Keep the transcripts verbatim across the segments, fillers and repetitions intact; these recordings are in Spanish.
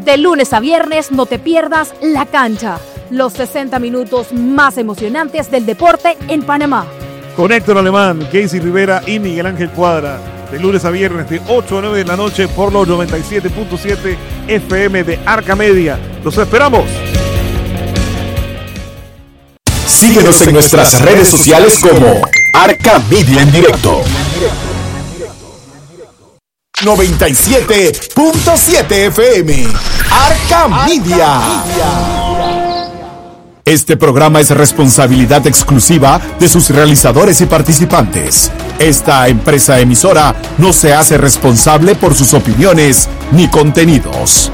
De lunes a viernes no te pierdas La Cancha, los sesenta minutos más emocionantes del deporte en Panamá. Con Héctor Alemán, Casey Rivera y Miguel Ángel Cuadra. De lunes a viernes de ocho a nueve de la noche por los noventa y siete punto siete F M de Arca Media. ¡Los esperamos! Síguenos en nuestras redes sociales como Arca Media en directo. noventa y siete punto siete F M. Arca Media. Este programa es responsabilidad exclusiva de sus realizadores y participantes. Esta empresa emisora no se hace responsable por sus opiniones ni contenidos.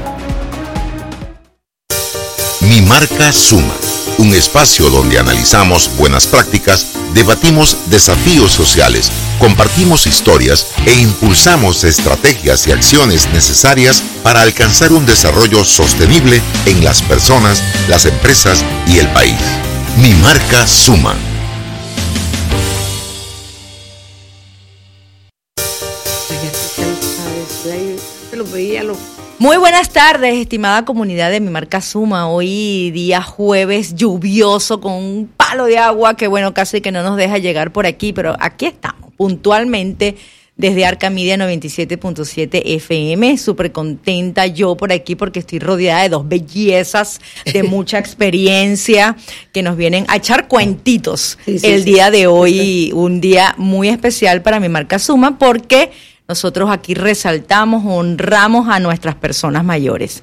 Mi Marca Suma, un espacio donde analizamos buenas prácticas, debatimos desafíos sociales, compartimos historias e impulsamos estrategias y acciones necesarias para alcanzar un desarrollo sostenible en las personas, las empresas y el país. Mi Marca Suma. Muy buenas tardes, estimada comunidad de Mi Marca Suma. Hoy día jueves lluvioso con un palo de agua que bueno, casi que no nos deja llegar por aquí, pero aquí estamos puntualmente desde Arca Media noventa y siete punto siete F M. Súper contenta yo por aquí porque estoy rodeada de dos bellezas de mucha experiencia que nos vienen a echar cuentitos sí, sí, el sí, día de hoy. Sí. Un día muy especial para Mi Marca Suma porque nosotros aquí resaltamos, honramos a nuestras personas mayores.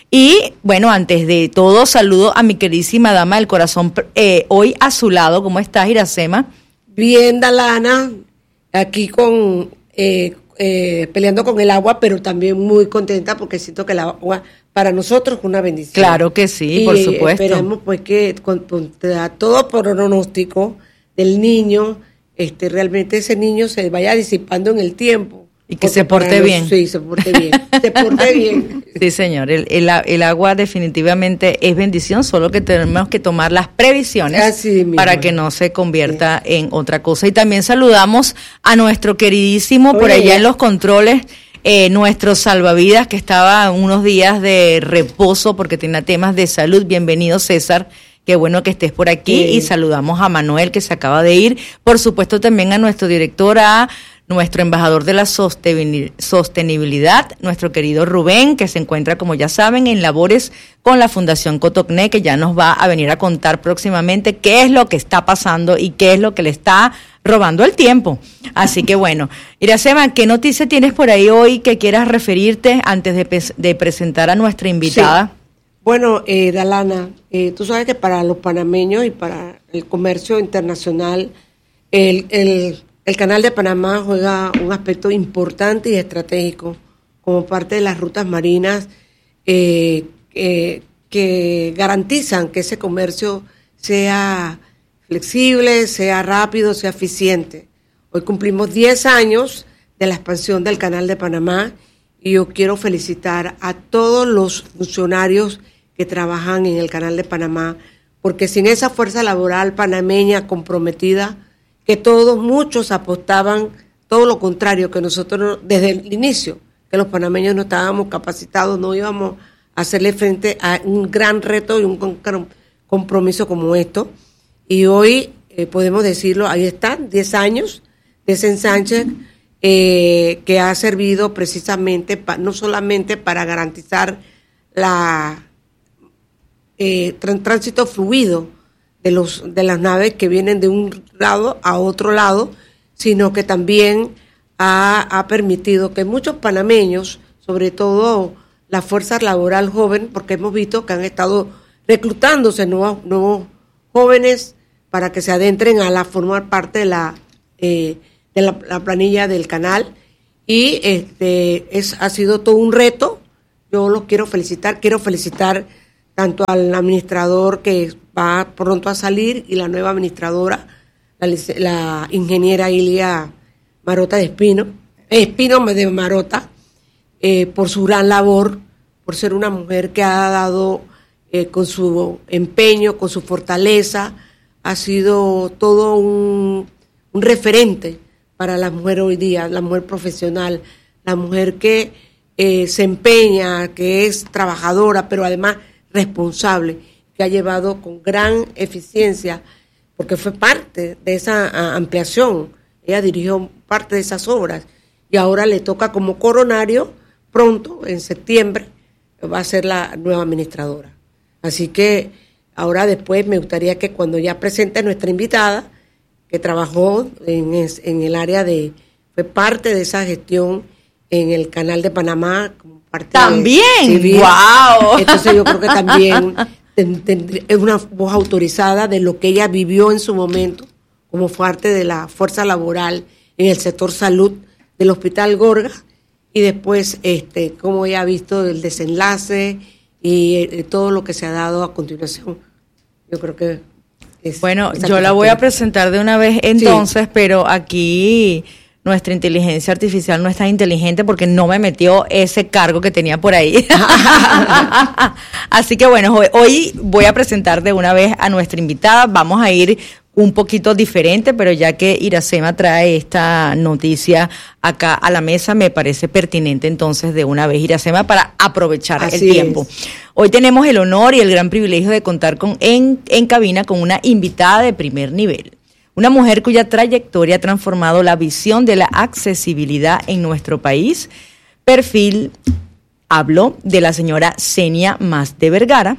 Y bueno, antes de todo, saludo a mi queridísima dama del corazón, eh, hoy a su lado. ¿Cómo estás, Iracema? Bien, Dalana, aquí con eh, eh, peleando con el agua, pero también muy contenta porque siento que el agua para nosotros es una bendición. Claro que sí, y por supuesto. Esperemos pues que con, con todo pronóstico del niño, este realmente ese niño se vaya disipando en el tiempo. Y que se porte bien. Los, sí, se porte bien. Se porte bien. Sí, señor. El, el, el agua definitivamente es bendición, solo que tenemos que tomar las previsiones Así, para hermano. que no se convierta sí. en otra cosa. Y también saludamos a nuestro queridísimo, Oye, por allá en los controles, eh, nuestro salvavidas, que estaba unos días de reposo porque tenía temas de salud. Bienvenido, César. Qué bueno que estés por aquí. Sí. Y saludamos a Manuel, que se acaba de ir. Por supuesto, también a nuestro director, a nuestro embajador de la sostenibilidad, nuestro querido Rubén, que se encuentra, como ya saben, en labores con la Fundación Cotocné, que ya nos va a venir a contar próximamente qué es lo que está pasando y qué es lo que le está robando el tiempo. Así que bueno, Iracema, ¿qué noticia tienes por ahí hoy que quieras referirte antes de, de presentar a nuestra invitada? Sí. Bueno, eh, Dalana, eh, tú sabes que para los panameños y para el comercio internacional, el... el El Canal de Panamá juega un aspecto importante y estratégico como parte de las rutas marinas eh, eh, que garantizan que ese comercio sea flexible, sea rápido, sea eficiente. Hoy cumplimos diez años de la expansión del Canal de Panamá y yo quiero felicitar a todos los funcionarios que trabajan en el Canal de Panamá, porque sin esa fuerza laboral panameña comprometida, que todos, muchos apostaban todo lo contrario, que nosotros desde el inicio, que los panameños no estábamos capacitados, no íbamos a hacerle frente a un gran reto y un compromiso como esto. Y hoy eh, podemos decirlo, ahí están, diez años de ese ensanche eh, que ha servido precisamente, pa, no solamente para garantizar la eh, tr- tránsito fluido, de los de las naves que vienen de un lado a otro lado, sino que también ha, ha permitido que muchos panameños, sobre todo la fuerza laboral joven, porque hemos visto que han estado reclutándose nuevos, nuevos jóvenes para que se adentren a la formar parte de la eh, de la, la planilla del canal, y este es ha sido todo un reto. Yo los quiero felicitar, quiero felicitar tanto al administrador que va pronto a salir y la nueva administradora, la, la ingeniera Ilia Marota de Espino, eh, Espino de Marota, eh, por su gran labor, por ser una mujer que ha dado eh, con su empeño, con su fortaleza, ha sido todo un, un referente para la mujer hoy día, la mujer profesional, la mujer que eh, se empeña, que es trabajadora, pero además responsable, que ha llevado con gran eficiencia, porque fue parte de esa a, ampliación, ella dirigió parte de esas obras, y ahora le toca como coronario, pronto, en septiembre, va a ser la nueva administradora. Así que ahora después me gustaría que cuando ya presente a nuestra invitada, que trabajó en, en el área de, fue parte de esa gestión en el Canal de Panamá, como parte ¿También? Civil. ¡Wow! Entonces yo creo que también ten, ten, es una voz autorizada de lo que ella vivió en su momento, como parte de la fuerza laboral en el sector salud del Hospital Gorga, y después este cómo ella ha visto el desenlace y eh, todo lo que se ha dado a continuación. Yo creo que es, bueno, es yo la voy a presentar de una vez entonces, sí. Pero aquí nuestra inteligencia artificial no es tan inteligente porque no me metió ese cargo que tenía por ahí. Así que bueno, hoy, hoy voy a presentar de una vez a nuestra invitada. Vamos a ir un poquito diferente, pero ya que Iracema trae esta noticia acá a la mesa, me parece pertinente entonces de una vez, Iracema, para aprovechar Así el tiempo. Es. Hoy tenemos el honor y el gran privilegio de contar con en, en cabina con una invitada de primer nivel. Una mujer cuya trayectoria ha transformado la visión de la accesibilidad en nuestro país. Perfil, hablo de la señora Zenia Mas de Vergara.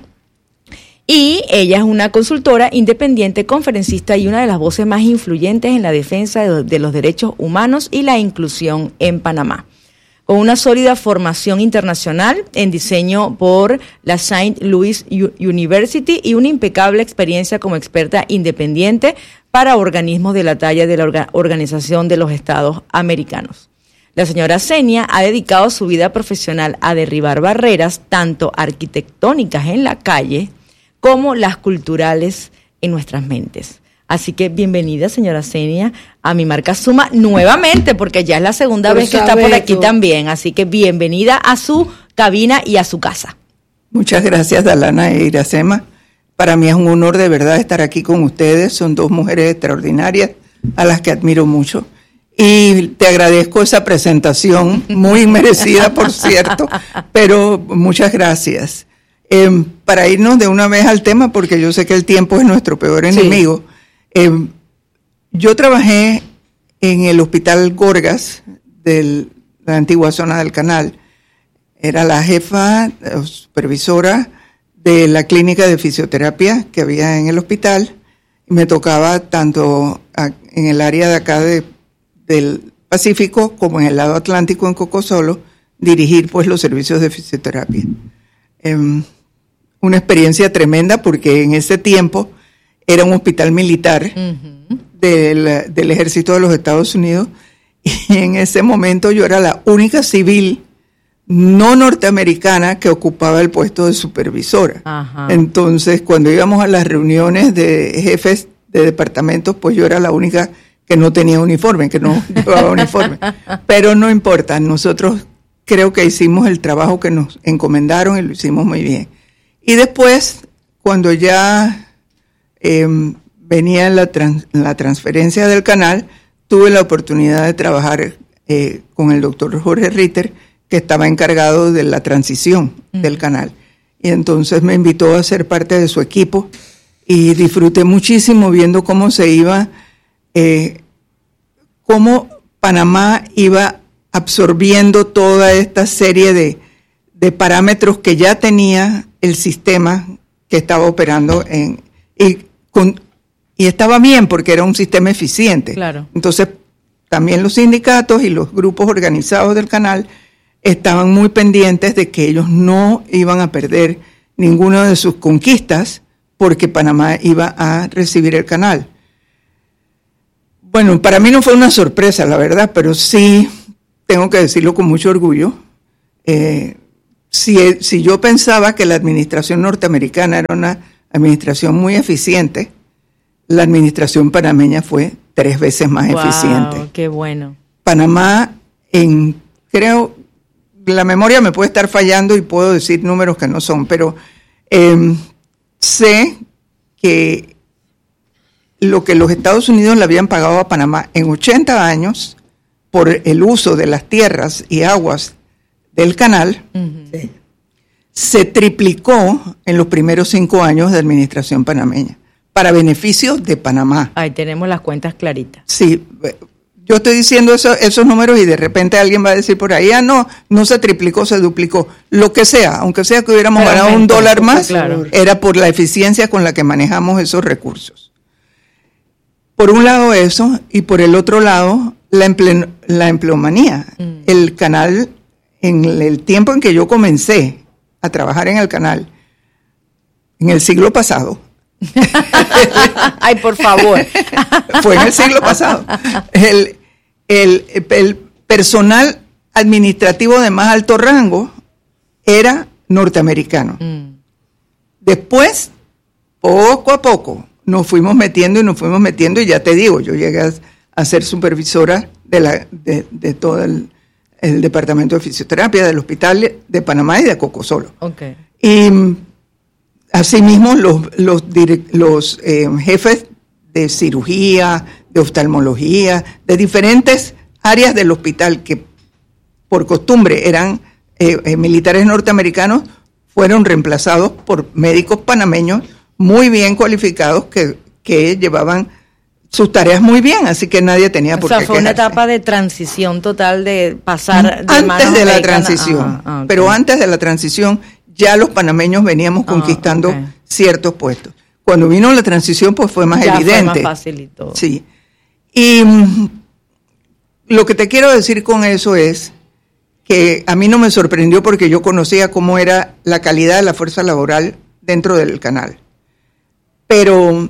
Y ella es una consultora independiente, conferencista y una de las voces más influyentes en la defensa de, de los derechos humanos y la inclusión en Panamá. Con una sólida formación internacional en diseño por la Saint Louis University y una impecable experiencia como experta independiente para organismos de la talla de la Orga- Organización de los Estados Americanos. La señora Zenia ha dedicado su vida profesional a derribar barreras tanto arquitectónicas en la calle como las culturales en nuestras mentes. Así que bienvenida, señora Zenia, a Mi Marca Suma nuevamente, porque ya es la segunda por vez que está por aquí tú. También. Así que bienvenida a su cabina y a su casa. Muchas gracias, Dalana e Iracema. Para mí es un honor de verdad estar aquí con ustedes. Son dos mujeres extraordinarias a las que admiro mucho. Y te agradezco esa presentación, muy merecida, por cierto, pero muchas gracias. Eh, para irnos de una vez al tema, porque yo sé que el tiempo es nuestro peor enemigo, sí. eh, yo trabajé en el Hospital Gorgas de la antigua zona del Canal. Era la jefa, la supervisora de la clínica de fisioterapia que había en el hospital, y me tocaba tanto a, en el área de acá de, del Pacífico como en el lado Atlántico en Cocosolo, dirigir pues los servicios de fisioterapia. Eh, Una experiencia tremenda porque en ese tiempo era un hospital militar uh-huh. del, del Ejército de los Estados Unidos, y en ese momento yo era la única civil no norteamericana que ocupaba el puesto de supervisora. Uh-huh. Entonces, cuando íbamos a las reuniones de jefes de departamentos, pues yo era la única que no tenía uniforme, que no llevaba uniforme. Pero no importa, nosotros creo que hicimos el trabajo que nos encomendaron y lo hicimos muy bien. Y después, cuando ya eh, venía la, trans, la transferencia del canal, tuve la oportunidad de trabajar eh, con el doctor Jorge Ritter, que estaba encargado de la transición mm. del canal. Y entonces me invitó a ser parte de su equipo y disfruté muchísimo viendo cómo se iba, eh, cómo Panamá iba absorbiendo toda esta serie de, de parámetros que ya tenía el sistema que estaba operando en y, con, y estaba bien porque era un sistema eficiente. Claro. Entonces, también los sindicatos y los grupos organizados del canal estaban muy pendientes de que ellos no iban a perder ninguna de sus conquistas porque Panamá iba a recibir el canal. Bueno, para mí no fue una sorpresa, la verdad, pero sí tengo que decirlo con mucho orgullo. Eh, Si, si yo pensaba que la administración norteamericana era una administración muy eficiente, la administración panameña fue tres veces más wow, eficiente. ¡Qué bueno! Panamá, en creo, la memoria me puede estar fallando y puedo decir números que no son, pero eh, sé que lo que los Estados Unidos le habían pagado a Panamá en ochenta años por el uso de las tierras y aguas del canal Uh-huh. Sí. se triplicó en los primeros cinco años de administración panameña, para beneficio de Panamá. Ahí tenemos las cuentas claritas. Sí, yo estoy diciendo eso, esos números y de repente alguien va a decir por ahí, ah, no, no se triplicó, se duplicó. Lo que sea, aunque sea que hubiéramos Pero ganado un aumentó, dólar más, claro. era por la eficiencia con la que manejamos esos recursos. Por un lado eso, y por el otro lado, la, emple, la empleomanía. Mm. El canal, en el tiempo en que yo comencé a trabajar en el canal, en el siglo pasado, ay, por favor. fue en el siglo pasado. El, el, el personal administrativo de más alto rango era norteamericano. Mm. Después, poco a poco, nos fuimos metiendo y nos fuimos metiendo, y ya te digo, yo llegué a, a ser supervisora de, la, de, de todo el, el departamento de fisioterapia del Hospital de Panamá y de Cocosolo. Okay. Y asimismo, los, los, los eh, jefes de cirugía, de oftalmología, de diferentes áreas del hospital que por costumbre eran eh, eh, militares norteamericanos, fueron reemplazados por médicos panameños muy bien cualificados que, que llevaban sus tareas muy bien, así que nadie tenía por qué quejarse. O sea, fue una etapa de transición total, de pasar de antes de la americanas. transición, ah, ah, okay. Pero antes de la transición ya los panameños veníamos conquistando ah, okay. ciertos puestos. Cuando vino la transición, pues fue más ya evidente. Fue más fácil y todo. Sí. Y mm, lo que te quiero decir con eso es que a mí no me sorprendió porque yo conocía cómo era la calidad de la fuerza laboral dentro del canal. Pero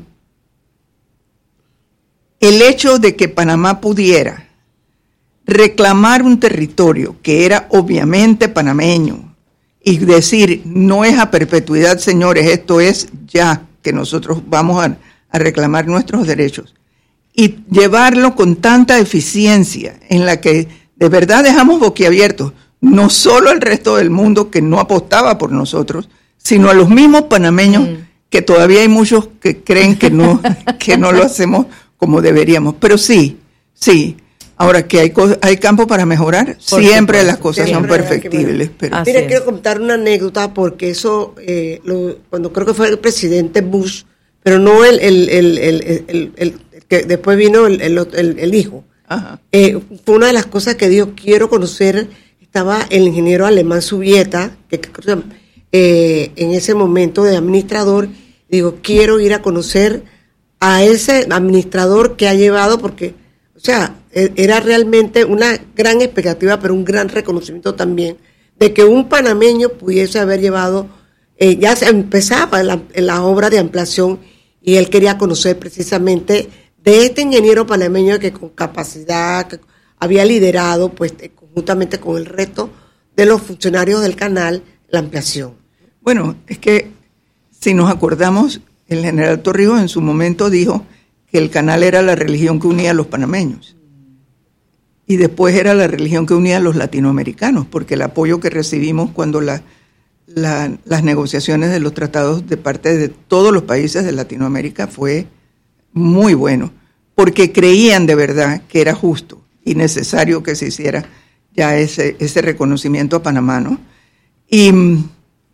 el hecho de que Panamá pudiera reclamar un territorio que era obviamente panameño y decir, no es a perpetuidad, señores, esto es ya que nosotros vamos a, a reclamar nuestros derechos, y llevarlo con tanta eficiencia en la que de verdad dejamos boquiabiertos no solo al resto del mundo que no apostaba por nosotros, sino a los mismos panameños, mm. que todavía hay muchos que creen que no, que no lo hacemos como deberíamos. Pero sí, sí. Ahora, que hay, hay campo para mejorar, por siempre las cosas son perfectibles. Pero mira, quiero contar una anécdota porque eso, eh, lo, cuando creo que fue el presidente Bush, pero no el, el, el, el, el, el, el que después vino el, el, el, el hijo. Ajá. Eh, fue una de las cosas que dijo, quiero conocer, estaba el ingeniero alemán Subieta, que eh, en ese momento de administrador, digo, quiero ir a conocer a ese administrador que ha llevado, porque, o sea, era realmente una gran expectativa, pero un gran reconocimiento también, de que un panameño pudiese haber llevado, eh, ya se empezaba la, la obra de ampliación, y él quería conocer precisamente de este ingeniero panameño que con capacidad que había liderado, pues, conjuntamente con el resto de los funcionarios del canal, la ampliación. Bueno, es que si nos acordamos, el general Torrijos en su momento dijo que el canal era la religión que unía a los panameños. Y después era la religión que unía a los latinoamericanos, porque el apoyo que recibimos cuando la, la, las negociaciones de los tratados de parte de todos los países de Latinoamérica fue muy bueno, porque creían de verdad que era justo y necesario que se hiciera ya ese, ese reconocimiento a Panamá, ¿no? Y mm,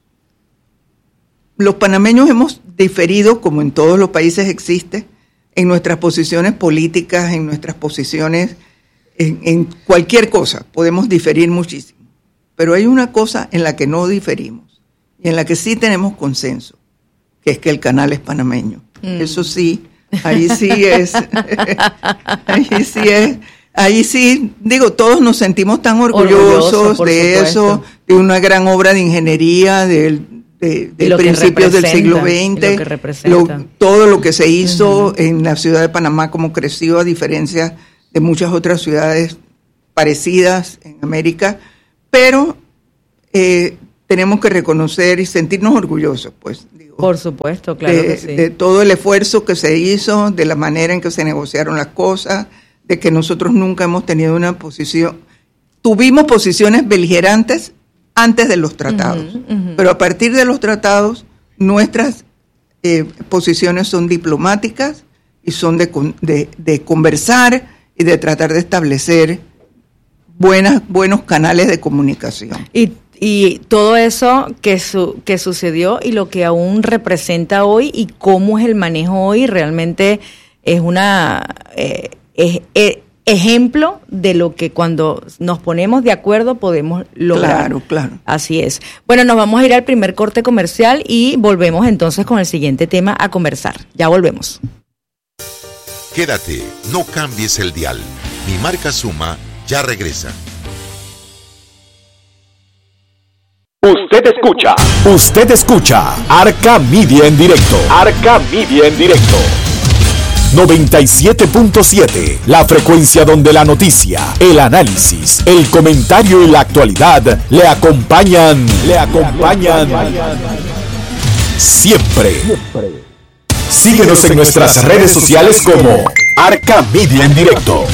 los panameños hemos diferido, como en todos los países existe, en nuestras posiciones políticas, en nuestras posiciones, en, en cualquier cosa, podemos diferir muchísimo. Pero hay una cosa en la que no diferimos y en la que sí tenemos consenso, que es que el canal es panameño. Mm. Eso sí, ahí sí es, ahí sí es, ahí sí, digo, todos nos sentimos tan orgullosos Orgulloso, de supuesto. Eso, de una gran obra de ingeniería, del de, de principios del siglo veinte, lo lo, todo lo que se hizo uh-huh. en la ciudad de Panamá, cómo creció a diferencia de muchas otras ciudades parecidas en América, pero eh, tenemos que reconocer y sentirnos orgullosos, pues. Digo, por supuesto, claro de, que sí. De todo el esfuerzo que se hizo, de la manera en que se negociaron las cosas, de que nosotros nunca hemos tenido una posición, tuvimos posiciones beligerantes antes de los tratados, uh-huh, uh-huh. pero a partir de los tratados nuestras eh, posiciones son diplomáticas y son de, de, de conversar y de tratar de establecer buenas, buenos canales de comunicación. Y, y todo eso que, su, que sucedió y lo que aún representa hoy y cómo es el manejo hoy realmente es una eh, es, es, ejemplo de lo que cuando nos ponemos de acuerdo podemos lograr. Claro, claro. Así es. Bueno, nos vamos a ir al primer corte comercial y volvemos entonces con el siguiente tema a conversar. Ya volvemos. Quédate, no cambies el dial. Mi marca Suma ya regresa. Usted escucha. Usted escucha Arca Media en directo. Arca Media en directo. noventa y siete punto siete, la frecuencia donde la noticia, el análisis, el comentario y la actualidad le acompañan, le acompañan siempre. Síguenos en nuestras redes sociales como Arca Media en directo.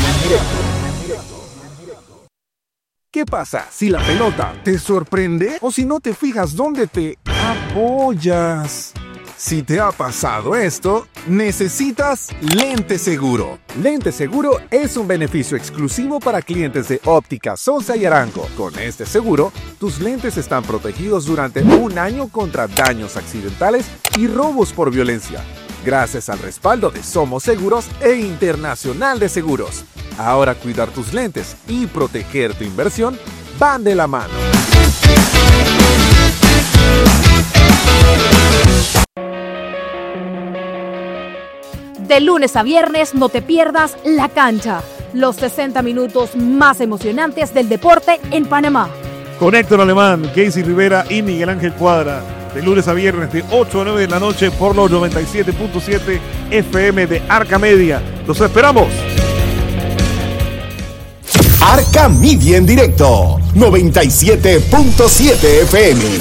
¿Qué pasa si la pelota te sorprende o si no te fijas dónde te apoyas? Si te ha pasado esto, necesitas Lente Seguro. Lente Seguro es un beneficio exclusivo para clientes de Óptica Sosa y Arango. Con este seguro, tus lentes están protegidos durante un año contra daños accidentales y robos por violencia, gracias al respaldo de Somos Seguros e Internacional de Seguros. Ahora cuidar tus lentes y proteger tu inversión van de la mano. De lunes a viernes no te pierdas La Cancha, los sesenta minutos más emocionantes del deporte en Panamá. Con Héctor Alemán, Casey Rivera y Miguel Ángel Cuadra. De lunes a viernes de ocho a nueve de la noche por los noventa y siete punto siete F M de Arca Media. ¡Los esperamos! Arca Media en directo, noventa y siete punto siete F M.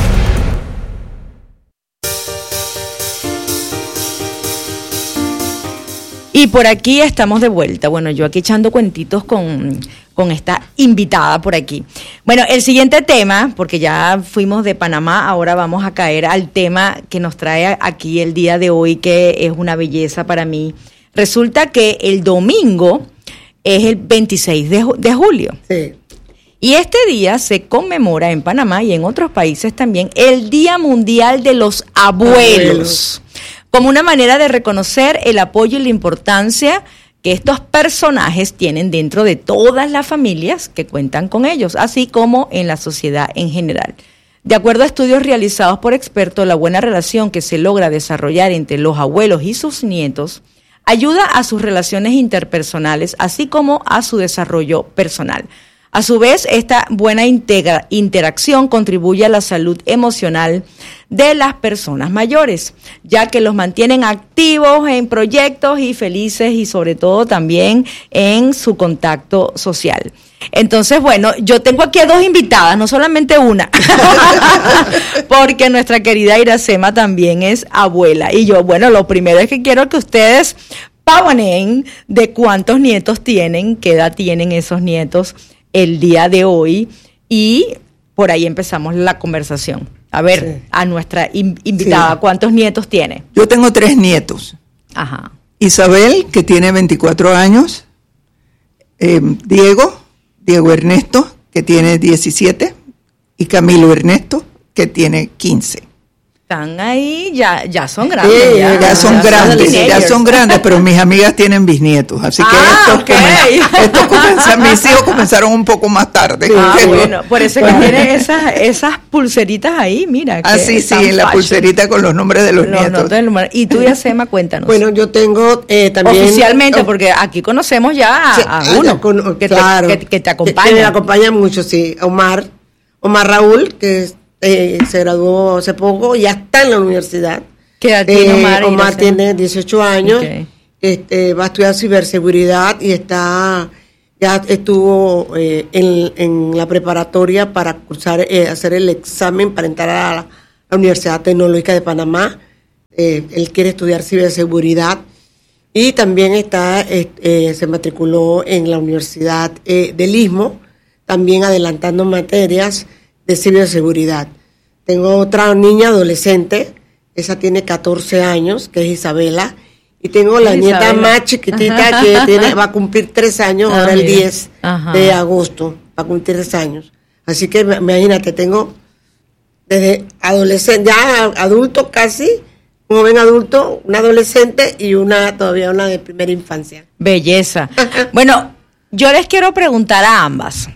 Y por aquí estamos de vuelta. Bueno, yo aquí echando cuentitos con, con esta invitada por aquí. Bueno, el siguiente tema, porque ya fuimos de Panamá, ahora vamos a caer al tema que nos trae aquí el día de hoy, que es una belleza para mí. Resulta que el domingo es el veintiséis de, de julio. Sí. Y este día se conmemora en Panamá y en otros países también el Día Mundial de los Abuelos. Abuelos. Como una manera de reconocer el apoyo y la importancia que estos personajes tienen dentro de todas las familias que cuentan con ellos, así como en la sociedad en general. De acuerdo a estudios realizados por expertos, la buena relación que se logra desarrollar entre los abuelos y sus nietos ayuda a sus relaciones interpersonales, así como a su desarrollo personal. A su vez, esta buena integra- interacción contribuye a la salud emocional de las personas mayores, ya que los mantienen activos en proyectos y felices y sobre todo también en su contacto social. Entonces, bueno, yo tengo aquí a dos invitadas, no solamente una, porque nuestra querida Iracema también es abuela. Y yo, bueno, lo primero es que quiero que ustedes pavonen de cuántos nietos tienen, qué edad tienen esos nietos el día de hoy, y por ahí empezamos la conversación. A ver, sí. a nuestra in- invitada, sí. ¿cuántos nietos tiene? Yo tengo tres nietos. Ajá. Isabel, que tiene veinticuatro años, eh, Diego, Diego Ernesto, que tiene diecisiete, y Camilo Ernesto, que tiene quince. Están ahí, ya, ya son grandes. Sí, ya, ya son ya grandes, son ya son grandes, pero mis amigas tienen bisnietos, así que ah, estos, okay. comen, estos comenzan, mis hijos comenzaron un poco más tarde. Ah, bueno, por eso es que tienen esas, esas pulseritas ahí, mira. Ah, sí, sí, en la pulserita con los nombres de los, los nietos. Del, y tú, Iracema, cuéntanos. Bueno, yo tengo eh, también... Oficialmente, porque aquí conocemos ya a, sí, a uno con, que, claro, te, que, que te acompaña. Que, que me acompaña mucho, sí. Omar, Omar Raúl, que es... Eh, se graduó hace poco, ya está en la universidad. ¿Qué edad tiene Omar? Eh, Omar tiene dieciocho años, okay. este, va a estudiar ciberseguridad y está ya estuvo eh, en, en la preparatoria para cursar, eh, hacer el examen para entrar a la, la Universidad Tecnológica de Panamá. Eh, él quiere estudiar ciberseguridad y también está eh, eh, se matriculó en la Universidad eh, del Istmo, también adelantando materias de ciberseguridad. Tengo otra niña adolescente, esa tiene catorce años, que es Isabela. Y tengo la Ay, nieta Isabela. más chiquitita que tiene, va a cumplir tres años, Ah, ahora el mira. diez Ajá. de agosto, va a cumplir tres años. Así que imagínate, tengo desde adolescente, ya adulto casi, un joven adulto, una adolescente y una todavía una de primera infancia. Belleza. Bueno, yo les quiero preguntar a ambas.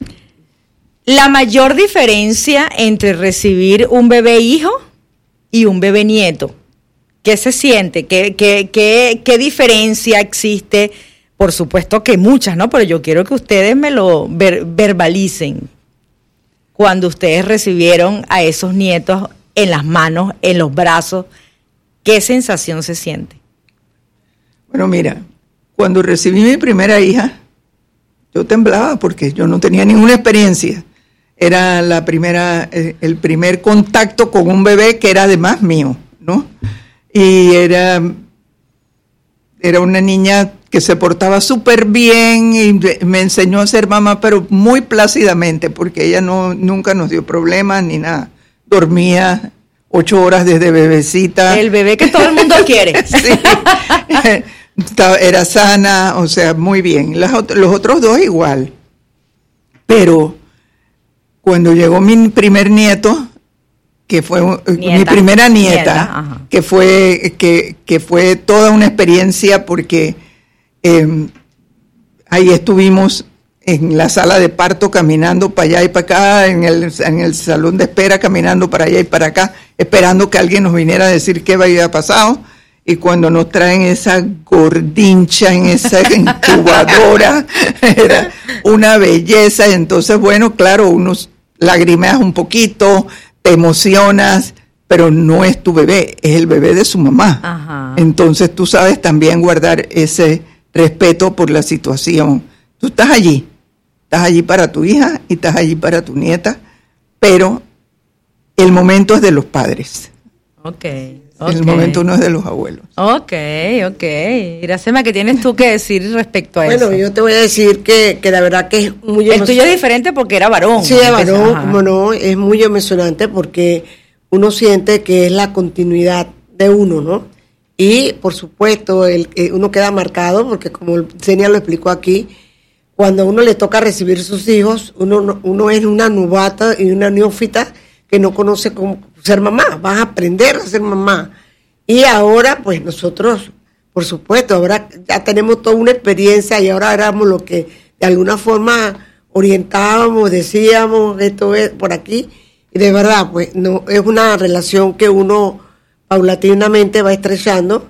La mayor diferencia entre recibir un bebé hijo y un bebé nieto. ¿Qué se siente? ¿Qué, qué, qué, qué diferencia existe? Por supuesto que muchas, ¿no? Pero yo quiero que ustedes me lo ver, verbalicen. Cuando ustedes recibieron a esos nietos en las manos, en los brazos, ¿qué sensación se siente? Bueno, mira, cuando recibí mi primera hija, yo temblaba porque yo no tenía ninguna experiencia. Era la primera, eh, el primer contacto con un bebé que era además mío, ¿no? Y era, era una niña que se portaba súper bien y me enseñó a ser mamá, pero muy plácidamente, porque ella no nunca nos dio problemas ni nada. Dormía ocho horas desde bebecita. El bebé que todo el mundo quiere. Sí. Estaba- era sana, o sea, muy bien. Las ot- los otros dos igual. Pero cuando llegó mi primer nieto, que fue un- Nieta. mi primera nieta, Nieta, ajá. que fue que, que fue toda una experiencia porque eh, ahí estuvimos en la sala de parto caminando para allá y para acá, en el, en el salón de espera caminando para allá y para acá, esperando que alguien nos viniera a decir qué había pasado. Y cuando nos traen esa gordincha en esa incubadora, era una belleza. Y entonces, bueno, claro, unos lagrimeas un poquito, te emocionas, pero no es tu bebé, es el bebé de su mamá. Ajá. Entonces tú sabes también guardar ese respeto por la situación. Tú estás allí, estás allí para tu hija y estás allí para tu nieta, pero el momento es de los padres. Ok. El ok. momento no es de los abuelos. Ok, ok. Iracema, ¿qué tienes tú que decir respecto a Bueno, eso? yo te voy a decir que, que la verdad que es muy El tuyo es emocionante. diferente porque era varón. Sí, de varón, Ajá. como no, es muy emocionante porque uno siente que es la continuidad de uno, ¿no? Y, por supuesto, el, eh, uno queda marcado porque, como Zenia lo explicó aquí, cuando a uno le toca recibir sus hijos, uno, no- uno es una novata y una neófita que no conoce cómo ser mamá, vas a aprender a ser mamá. Y ahora, pues nosotros, por supuesto, ahora ya tenemos toda una experiencia y ahora éramos lo que de alguna forma orientábamos, decíamos, esto es por aquí. Y de verdad, pues no es una relación que uno paulatinamente va estrechando.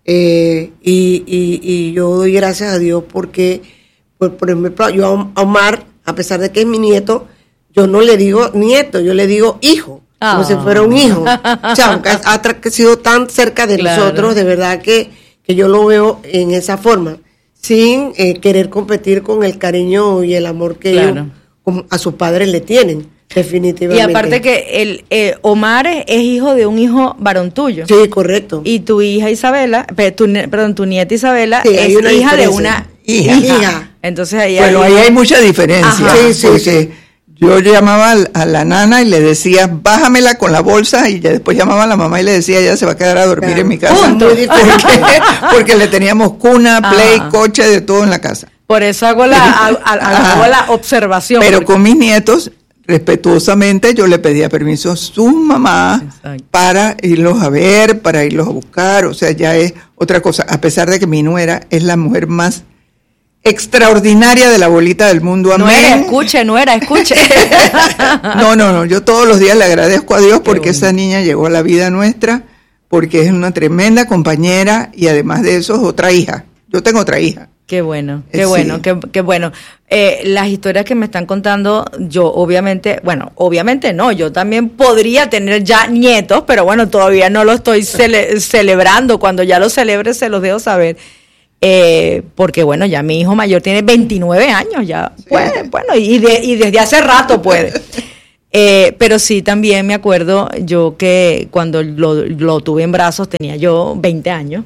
eh, y, y, y yo doy gracias a Dios porque, por, por ejemplo, yo a Omar, a pesar de que es mi nieto, yo no le digo nieto, yo le digo hijo, como Ah. si fuera un hijo. O sea, aunque ha, ha tra- sido tan cerca de Claro. nosotros, de verdad que, que yo lo veo en esa forma, sin eh, querer competir con el cariño y el amor que Claro. ellos como a sus padres le tienen, definitivamente. Y aparte que el eh, Omar es, es hijo de un hijo varón tuyo. Sí, correcto. Y tu hija Isabela, pe- tu, ne- perdón, tu nieta Isabela Sí, hay es una hija de diferencia. una Hija. Hija. Entonces ahí Bueno, hay, ahí hay mucha diferencia. Ajá. Sí, sí, porque yo llamaba al- a la nana y le decía, bájamela con la bolsa, y ya después llamaba a la mamá y le decía, ella se va a quedar a dormir Claro. en mi casa. Punto. Muy diferente. Porque, porque le teníamos cuna, play, Ajá. coche, de todo en la casa. por eso hago la, hago, hago la observación. Pero porque- con mis nietos, respetuosamente, yo le pedía permiso a su mamá Exacto. para irlos a ver, para irlos a buscar, o sea, ya es otra cosa, a pesar de que mi nuera es la mujer más extraordinaria de la bolita del mundo. no Amén. era, escuche, no era, escuche. No, no, no, yo todos los días le agradezco a Dios porque bueno. esa niña llegó a la vida nuestra, porque es una tremenda compañera y además de eso es otra hija. Yo tengo otra hija. Qué bueno, Eh, qué bueno, sí. qué, qué bueno. Eh, las historias que me están contando, yo obviamente, bueno, obviamente no, yo también podría tener ya nietos, pero bueno, todavía no lo estoy cele- celebrando. Cuando ya lo celebre se los dejo saber. Eh, porque bueno, ya mi hijo mayor tiene veintinueve años, ya puede, bueno, y, de, y desde hace rato puede. Eh, pero sí, también me acuerdo yo que cuando lo, lo tuve en brazos, tenía yo veinte años,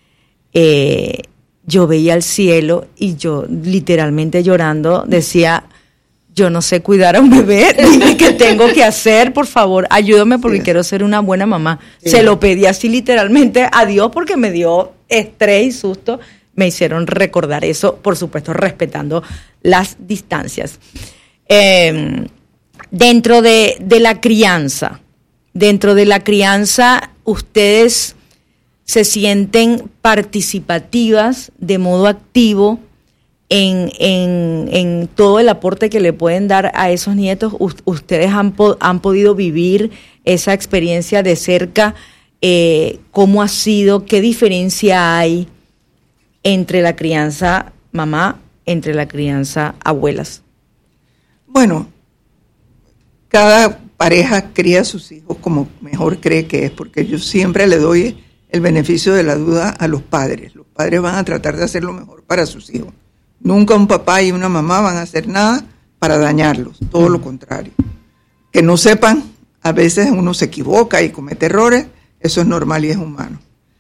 eh, yo veía el cielo y yo literalmente llorando decía, yo no sé cuidar a un bebé, dime qué tengo que hacer, por favor, ayúdame porque Sí. quiero ser una buena mamá. Sí. Se lo pedí así literalmente a Dios porque me dio estrés y susto me hicieron recordar eso, por supuesto, respetando las distancias. Eh, dentro de, de la crianza, dentro de la crianza, ustedes se sienten participativas de modo activo en, en, en todo el aporte que le pueden dar a esos nietos. U- ustedes han, po- han podido vivir esa experiencia de cerca, eh, cómo ha sido, qué diferencia hay entre la crianza mamá, entre la crianza abuelas. Bueno, cada pareja cría a sus hijos como mejor cree que es, porque yo siempre le doy el beneficio de la duda a los padres. Los padres van a tratar de hacer lo mejor para sus hijos. Nunca un papá y una mamá van a hacer nada para dañarlos, todo lo contrario. Que no sepan, a veces uno se equivoca y comete errores, eso es normal y es humano.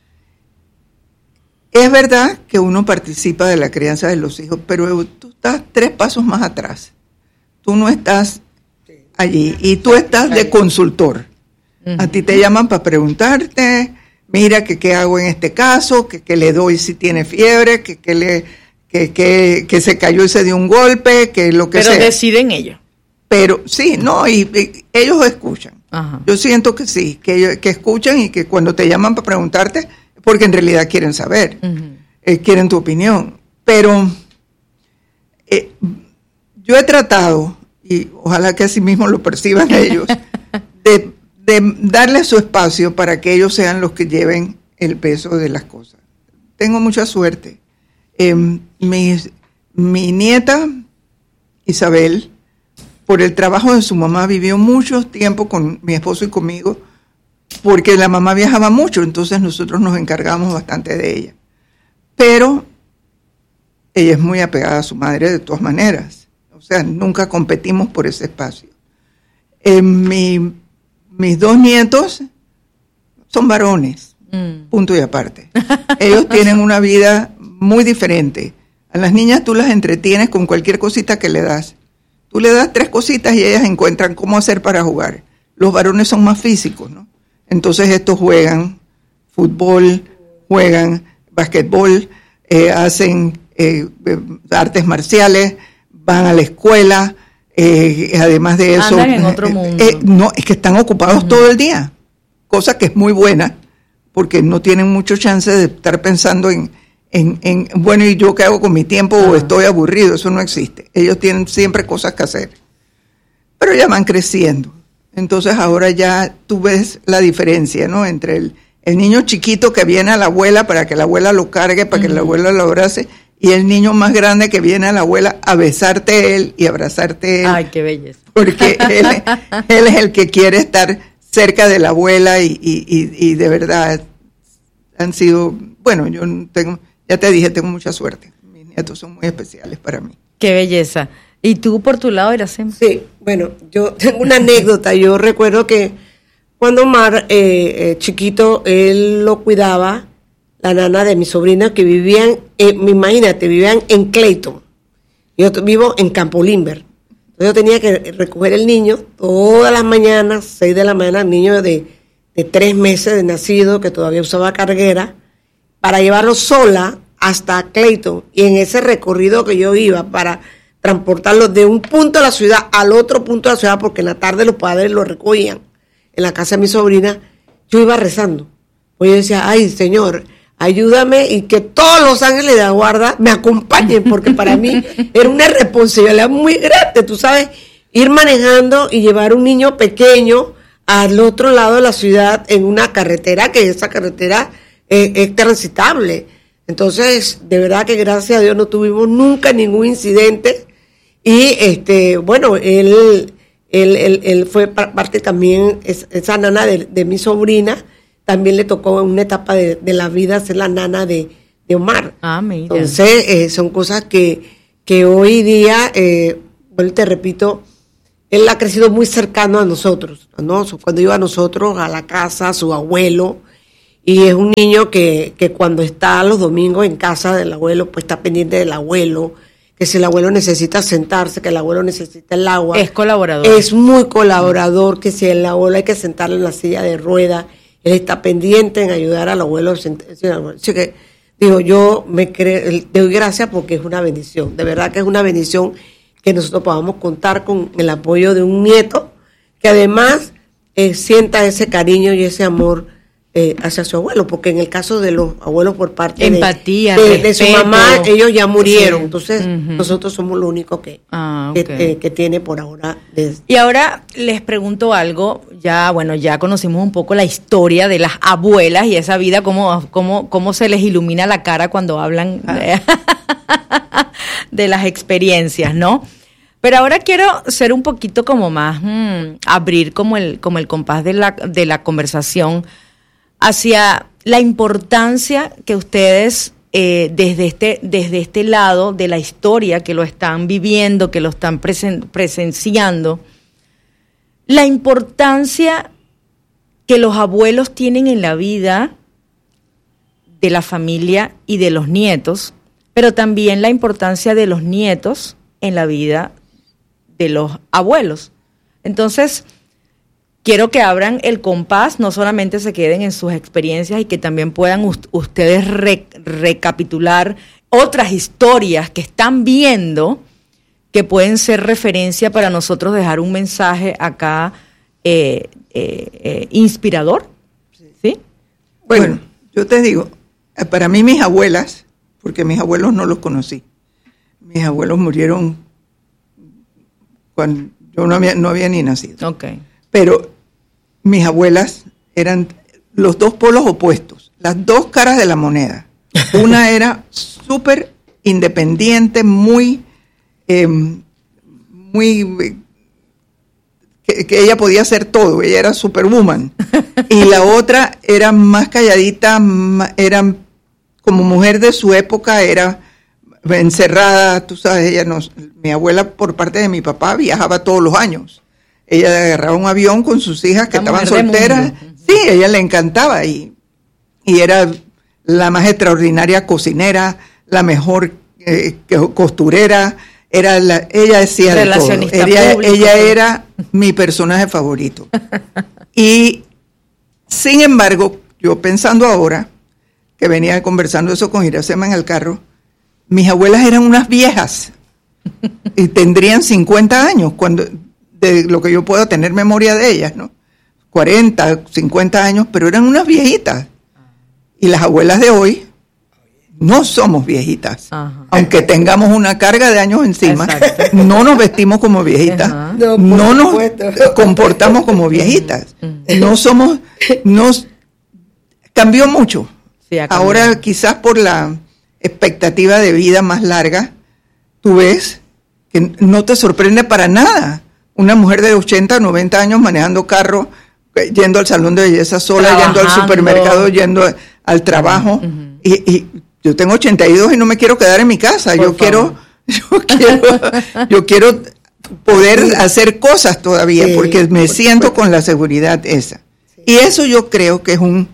Es verdad que uno participa de la crianza de los hijos, pero tú estás tres pasos más atrás. Tú no estás allí y tú estás de consultor. Uh-huh. A ti te llaman para preguntarte, mira que qué hago en este caso, que, que le doy si tiene fiebre, que, que, le, que, que, que se cayó y se dio un golpe, que lo que pero sea. Pero deciden ellos. Pero sí, no, y, y ellos escuchan. Ajá. Yo siento que sí, que, ellos, que escuchan y que cuando te llaman para preguntarte, porque en realidad quieren saber, uh-huh. eh, quieren tu opinión. Pero eh, yo he tratado, y ojalá que así mismo lo perciban ellos, de, de darles su espacio para que ellos sean los que lleven el peso de las cosas. Tengo mucha suerte. Eh, mi, mi nieta, Isabel, por el trabajo de su mamá, vivió mucho tiempo con mi esposo y conmigo, porque la mamá viajaba mucho, entonces nosotros nos encargamos bastante de ella. Pero ella es muy apegada a su madre de todas maneras. O sea, nunca competimos por ese espacio. Eh, mi, mis dos nietos son varones, mm. punto y aparte. Ellos tienen una vida muy diferente. A las niñas tú las entretienes con cualquier cosita que le das. Tú le das tres cositas y ellas encuentran cómo hacer para jugar. Los varones son más físicos, ¿no? Entonces estos juegan fútbol, juegan basquetbol, eh, hacen eh, artes marciales, van a la escuela, eh, además de eso... Andan en otro mundo. Eh, no, es que están ocupados uh-huh. todo el día, cosa que es muy buena, porque no tienen mucho chance de estar pensando en, en, en bueno, ¿y yo qué hago con mi tiempo? Uh-huh. O estoy aburrido, eso no existe. Ellos tienen siempre cosas que hacer, pero ya van creciendo. Entonces ahora ya tú ves la diferencia, ¿no? Entre el, el niño chiquito que viene a la abuela para que la abuela lo cargue, para uh-huh. que la abuela lo abrace, y el niño más grande que viene a la abuela a besarte él y abrazarte él. Ay, qué belleza. Porque él, él es el que quiere estar cerca de la abuela y, y, y, y de verdad han sido, bueno, yo tengo, ya te dije, tengo mucha suerte. Mis nietos son muy especiales para mí. Qué belleza. ¿Y tú por tu lado, Iracema? Sí, bueno, yo tengo una anécdota. Yo recuerdo que cuando Omar, eh, eh, chiquito, él lo cuidaba, la nana de mi sobrina, que vivían, eh, imagínate, vivían en Clayton. Yo t- vivo en Campo Limber. Entonces yo tenía que recoger el niño todas las mañanas, seis de la mañana, el niño de, de tres meses de nacido, que todavía usaba carguera, para llevarlo sola hasta Clayton. Y en ese recorrido que yo iba para transportarlo de un punto de la ciudad al otro punto de la ciudad, porque en la tarde los padres lo recogían en la casa de mi sobrina, yo iba rezando. Pues yo decía, ay, Señor, ayúdame y que todos los ángeles de la guarda me acompañen, porque para mí era una responsabilidad muy grande, tú sabes, ir manejando y llevar un niño pequeño al otro lado de la ciudad en una carretera, que esa carretera eh, es transitable. Entonces, de verdad que gracias a Dios no tuvimos nunca ningún incidente. Y este, bueno, él, él, él, él fue parte también, es, esa nana de, de mi sobrina, también le tocó en una etapa de, de la vida ser la nana de, de Omar. Ah, mira. Entonces, eh, son cosas que, que hoy día, eh, bueno, te repito, él ha crecido muy cercano a nosotros, ¿no? Cuando iba a nosotros, a la casa, a su abuelo, y es un niño que, que cuando está los domingos en casa del abuelo, pues está pendiente del abuelo, que si el abuelo necesita sentarse, que el abuelo necesita el agua. Es colaborador. Es muy colaborador, que si el abuelo hay que sentarlo en la silla de ruedas, él está pendiente en ayudar al abuelo. Así que digo, yo me cre- te doy gracias porque es una bendición, de verdad que es una bendición que nosotros podamos contar con el apoyo de un nieto que además eh, sienta ese cariño y ese amor eh, hacia su abuelo, porque en el caso de los abuelos por parte empatía, de, de, respeto, de su mamá, ellos ya murieron, sí. entonces uh-huh. nosotros somos lo único que, ah, que, okay. eh, que tiene por ahora. De... Y ahora les pregunto algo, ya bueno, ya conocimos un poco la historia de las abuelas y esa vida, cómo, cómo, cómo se les ilumina la cara cuando hablan de, de las experiencias, ¿no? Pero ahora quiero ser un poquito como más, mmm, abrir como el, como el compás de la, de la conversación hacia la importancia que ustedes eh, desde este, desde este lado de la historia, que lo están viviendo, que lo están presen, presenciando, la importancia que los abuelos tienen en la vida de la familia y de los nietos, pero también la importancia de los nietos en la vida de los abuelos. Entonces, quiero que abran el compás, no solamente se queden en sus experiencias y que también puedan ust- ustedes re- recapitular otras historias que están viendo que pueden ser referencia para nosotros dejar un mensaje acá eh, eh, eh, inspirador. ¿Sí? Bueno, bueno, yo te digo, para mí mis abuelas, porque mis abuelos no los conocí, mis abuelos murieron cuando yo no había, no había ni nacido. Okay. Pero mis abuelas eran los dos polos opuestos, las dos caras de la moneda. Una era súper independiente, muy, eh, muy, que, que ella podía hacer todo, ella era superwoman. Y la otra era más calladita, era como mujer de su época, era encerrada, tú sabes, ella nos, mi abuela por parte de mi papá viajaba todos los años. Ella agarraba un avión con sus hijas que estaban solteras. Sí, a ella le encantaba y, y era la más extraordinaria cocinera, la mejor eh, costurera, era la, ella decía de todo. Ella, ella era mi personaje favorito. Y sin embargo, yo pensando ahora, que venía conversando eso con Iracema en el carro, mis abuelas eran unas viejas y tendrían cincuenta años, cuando de lo que yo puedo tener memoria de ellas, ¿no? cuarenta, cincuenta años, pero eran unas viejitas. Y las abuelas de hoy no somos viejitas. Ajá. Aunque tengamos una carga de años encima, exacto, no nos vestimos como viejitas, ajá, no, no nos supuesto. comportamos como viejitas. No somos, nos cambió mucho. Sí, ahora quizás por la expectativa de vida más larga, tú ves que no te sorprende para nada una mujer de ochenta, noventa años manejando carro, yendo al salón de belleza sola, trabajando, yendo al supermercado, yendo al trabajo. Uh-huh. y, y yo tengo ochenta y dos y no me quiero quedar en mi casa. Por yo favor. quiero, yo quiero, yo quiero poder sí. hacer cosas todavía, sí, porque me por siento supuesto. con la seguridad esa. Sí. Y eso yo creo que es un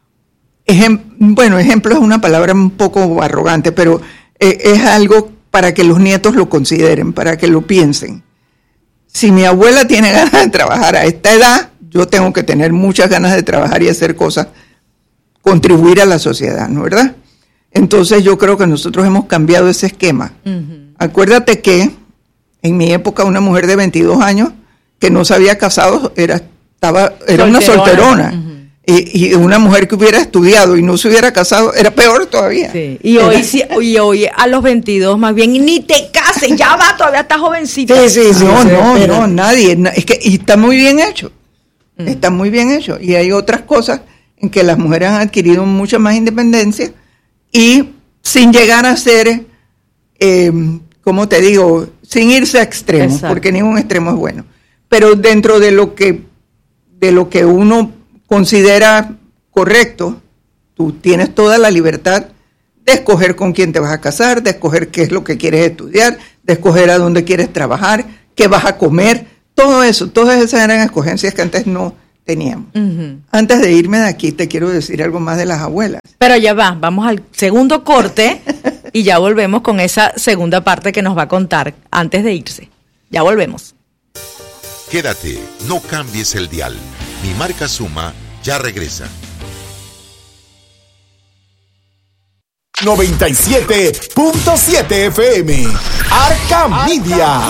Ejem- bueno, ejemplo es una palabra un poco arrogante, pero eh, es algo para que los nietos lo consideren, para que lo piensen. Si mi abuela tiene ganas de trabajar a esta edad, yo tengo que tener muchas ganas de trabajar y hacer cosas, contribuir a la sociedad, ¿no es verdad? Entonces yo creo que nosotros hemos cambiado ese esquema. Uh-huh. Acuérdate que en mi época una mujer de veintidós años que no se había casado era, estaba, era solterona. una solterona. Uh-huh. Y, y una mujer que hubiera estudiado y no se hubiera casado era peor todavía. Sí. Y hoy sí, y hoy a los veintidós más bien, ni te cases, ya va, todavía estás jovencita. Sí, sí, sí. No, no, no, no, nadie. Es que y está muy bien hecho. Mm. Está muy bien hecho. Y hay otras cosas en que las mujeres han adquirido mucha más independencia y sin llegar a ser, eh, como te digo, sin irse a extremos, exacto, porque ningún extremo es bueno. Pero dentro de lo que, de lo que uno considera correcto, tú tienes toda la libertad de escoger con quién te vas a casar, de escoger qué es lo que quieres estudiar, de escoger a dónde quieres trabajar, qué vas a comer, todo eso, todas esas eran escogencias que antes no teníamos. Uh-huh. Antes de irme de aquí, te quiero decir algo más de las abuelas. Pero ya va, vamos al segundo corte y ya volvemos con esa segunda parte que nos va a contar antes de irse. Ya volvemos. Quédate, no cambies el dial. Mi marca Suma ya regresa. noventa y siete punto siete F M. Arca Media.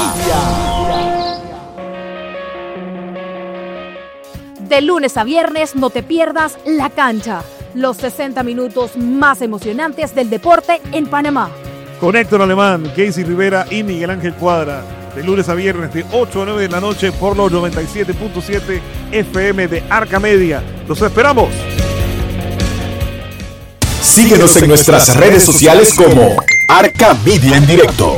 De lunes a viernes no te pierdas La Cancha, los sesenta minutos más emocionantes del deporte en Panamá. Con Héctor Alemán, Casey Rivera y Miguel Ángel Cuadra. De lunes a viernes de ocho a nueve de la noche por los noventa y siete punto siete F M de Arca Media. Los esperamos. Síguenos en nuestras redes sociales como Arca Media en directo.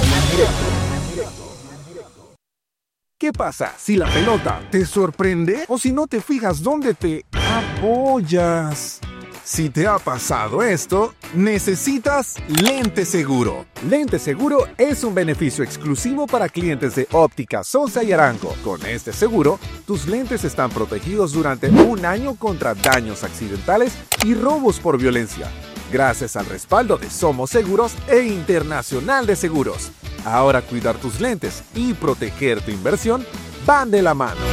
¿Qué pasa si la pelota te sorprende o si no te fijas dónde te apoyas? Si te ha pasado esto, necesitas Lente Seguro. Lente Seguro es un beneficio exclusivo para clientes de Óptica Sosa y Arango. Con este seguro, tus lentes están protegidos durante un año contra daños accidentales y robos por violencia, gracias al respaldo de Somos Seguros e Internacional de Seguros. Ahora cuidar tus lentes y proteger tu inversión van de la mano.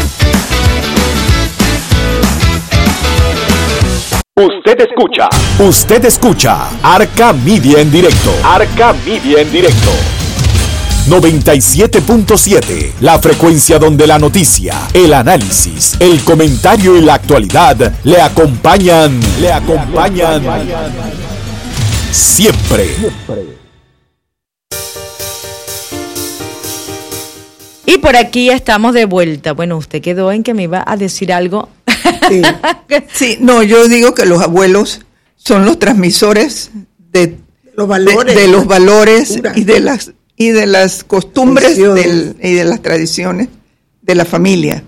Usted escucha. Usted escucha Arca Media en directo. Arca Media en directo. noventa y siete punto siete, la frecuencia donde la noticia, el análisis, el comentario y la actualidad le acompañan, le acompañan siempre. Y por aquí estamos de vuelta. Bueno, usted quedó en que me iba a decir algo. Sí. Sí, no, yo digo que los abuelos son los transmisores de los valores, de, de los valores y de las y de las costumbres del, y de las tradiciones de la familia.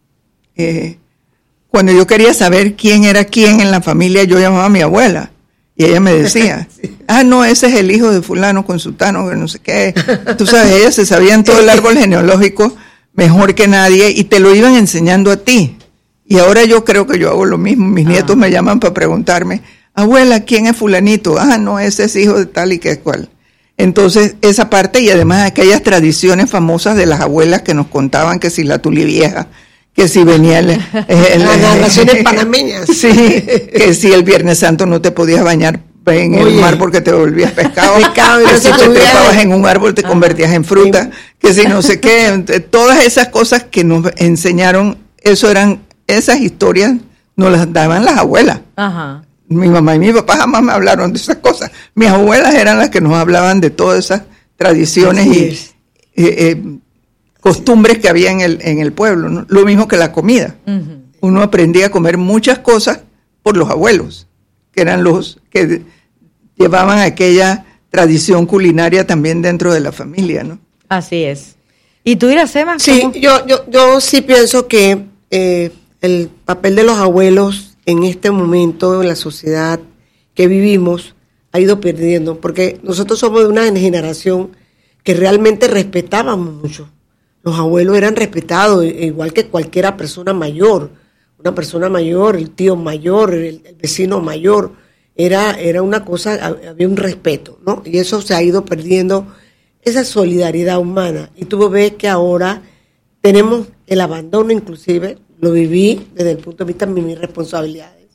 Eh, cuando yo quería saber quién era quién en la familia, yo llamaba a mi abuela y ella me decía, sí. ah, no, ese es el hijo de fulano con sutano, que no sé qué. Tú sabes, ellas se sabían todo el árbol genealógico mejor que nadie y te lo iban enseñando a ti. Y ahora yo creo que yo hago lo mismo. Mis ah. nietos me llaman para preguntarme, abuela, ¿quién es fulanito? Ah, no, ese es hijo de tal y que cual. Entonces, esa parte y además aquellas tradiciones famosas de las abuelas que nos contaban que si la tuli vieja, que si venía el, el, las narraciones panameñas. Sí, que si el Viernes Santo no te podías bañar en Oye. el mar porque te volvías pescado, pescado que si te trepabas en un árbol te ah. convertías en fruta, sí. que si no sé qué, todas esas cosas que nos enseñaron, eso eran, esas historias nos las daban las abuelas. Ajá. Mi mamá y mi papá jamás me hablaron de esas cosas. Mis abuelas eran las que nos hablaban de todas esas tradiciones y eh, eh, costumbres que había en el, en el pueblo, ¿no? Lo mismo que la comida. Uh-huh. Uno aprendía a comer muchas cosas por los abuelos, que eran los que llevaban aquella tradición culinaria también dentro de la familia, ¿no? Así es. ¿Y tú, Iracema? Sí, yo, yo, yo sí pienso que eh, el papel de los abuelos en este momento en la sociedad que vivimos ha ido perdiendo, porque nosotros somos de una generación que realmente respetábamos mucho. Los abuelos eran respetados, igual que cualquiera persona mayor, una persona mayor, el tío mayor, el, el vecino mayor, era, era una cosa, había un respeto, ¿no? Y eso se ha ido perdiendo, esa solidaridad humana. Y tú ves que ahora tenemos el abandono, inclusive, lo viví desde el punto de vista de mis responsabilidades.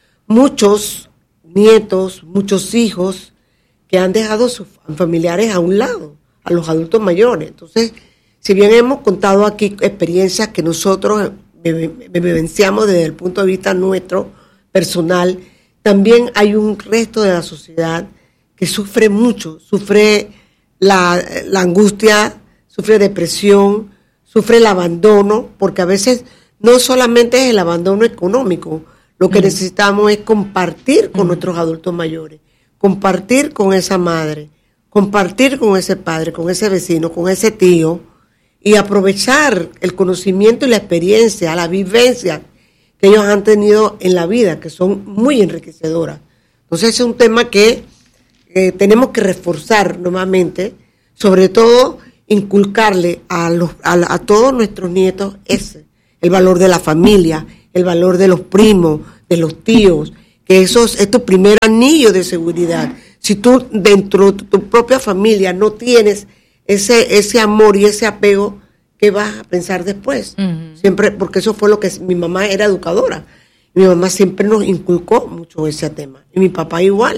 Muchos nietos, muchos hijos que han dejado sus familiares a un lado, a los adultos mayores. Entonces, si bien hemos contado aquí experiencias que nosotros vivenciamos desde el punto de vista nuestro, personal, también hay un resto de la sociedad que sufre mucho, sufre la, la angustia, sufre depresión, sufre el abandono, porque a veces no solamente es el abandono económico, lo que mm. necesitamos es compartir con mm. nuestros adultos mayores, compartir con esa madre, compartir con ese padre, con ese vecino, con ese tío, y aprovechar el conocimiento y la experiencia, la vivencia que ellos han tenido en la vida, que son muy enriquecedoras. Entonces es un tema que eh, tenemos que reforzar nuevamente, sobre todo inculcarle a, los, a, a todos nuestros nietos ese, el valor de la familia, el valor de los primos, de los tíos, que eso es tu primer anillo de seguridad. Si tú dentro de tu propia familia no tienes ese ese amor y ese apego, ¿qué vas a pensar después? Uh-huh. Siempre, porque eso fue lo que mi mamá era educadora. Mi mamá siempre nos inculcó mucho ese tema. Y mi papá igual.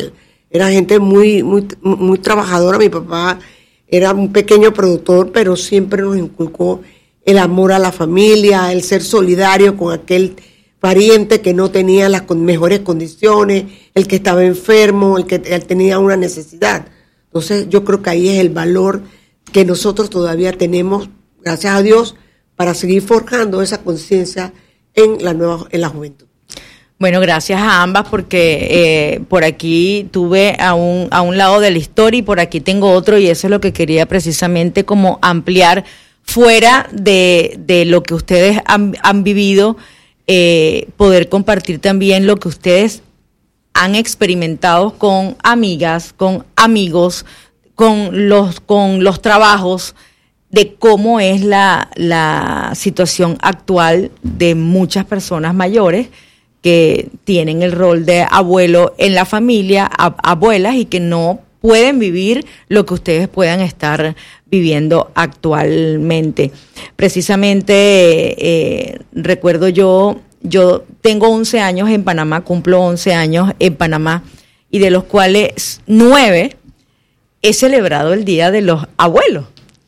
era gente muy, muy, muy trabajadora. Mi papá era un pequeño productor, pero siempre nos inculcó el amor a la familia, el ser solidario con aquel pariente que no tenía las mejores condiciones, el que estaba enfermo, el que tenía una necesidad. Entonces yo creo que ahí es el valor que nosotros todavía tenemos, gracias a Dios, para seguir forjando esa conciencia en la nueva, en la juventud. Bueno, gracias a ambas, porque eh, por aquí tuve a un, a un lado de la historia y por aquí tengo otro, y eso es lo que quería precisamente como ampliar fuera de, de lo que ustedes han, han vivido, eh, poder compartir también lo que ustedes han experimentado con amigas, con amigos, con los, con los trabajos, de cómo es la, la situación actual de muchas personas mayores que tienen el rol de abuelo en la familia, ab- abuelas, y que no pueden vivir lo que ustedes puedan estar viviendo actualmente. Precisamente, eh, recuerdo yo, yo tengo once años en Panamá, cumplo once años en Panamá, y de los cuales nueve he celebrado el Día de los Abuelos.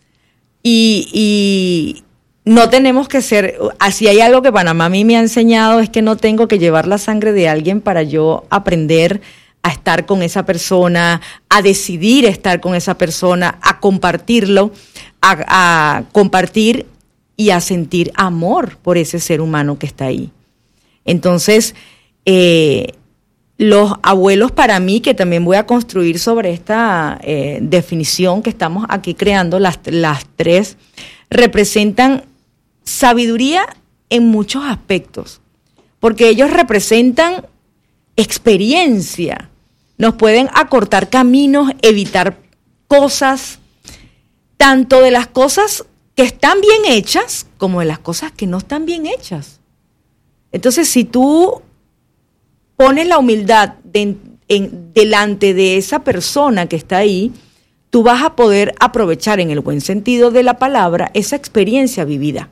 Y, y no tenemos que ser, así hay algo que Panamá a mí me ha enseñado, es que no tengo que llevar la sangre de alguien para yo aprender a estar con esa persona, a decidir estar con esa persona, a compartirlo, a, a compartir y a sentir amor por ese ser humano que está ahí. Entonces, eh, los abuelos, para mí, que también voy a construir sobre esta eh, definición que estamos aquí creando, las, las tres, representan sabiduría en muchos aspectos, porque ellos representan experiencia, nos pueden acortar caminos, evitar cosas, tanto de las cosas que están bien hechas como de las cosas que no están bien hechas. Entonces, si tú pones la humildad de, en, delante de esa persona que está ahí, tú vas a poder aprovechar en el buen sentido de la palabra esa experiencia vivida.